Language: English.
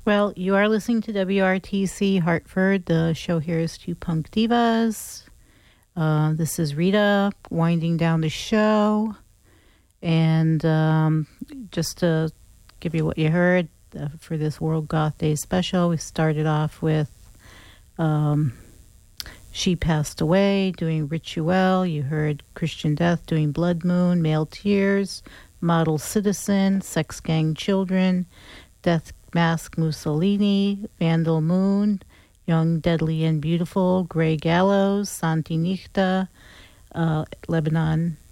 Well, you are listening to WRTC Hartford. The show here is Two Punk Divas. This is Rita winding down the show. And just to give you what you heard for this World Goth Day special, we started off with She Passed Away doing Rituel. You heard Christian Death doing Blood Moon, Male Tears, Model Citizen, Sex Gang Children, Death Mask Mussolini, Vandal Moon, Young, Deadly and Beautiful, Grey Gallows, Santi Nichta, Lebanon